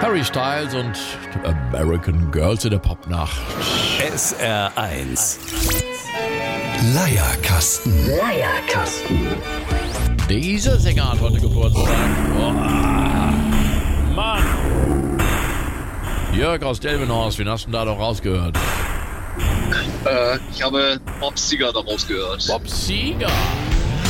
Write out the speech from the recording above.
Harry Styles und American Girls in der Popnacht. SR1 Leierkasten. Dieser Sänger hat heute Geburtstag. Oh, Mann! Jörg aus Delmenhorst, wen hast du denn da noch rausgehört? Ich habe Bob Seger daraus gehört. Bob Seger.